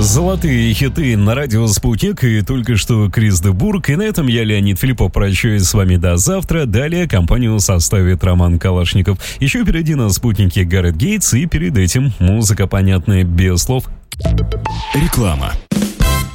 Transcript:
Золотые хиты на радио «Спутник» и только что Крис де Бург. И на этом я, Леонид Филиппов, прощаюсь с вами до завтра. Далее компанию составит Роман Калашников. Еще впереди на «Спутнике» Гаррет Гейтс, и перед этим музыка, понятная без слов. Реклама.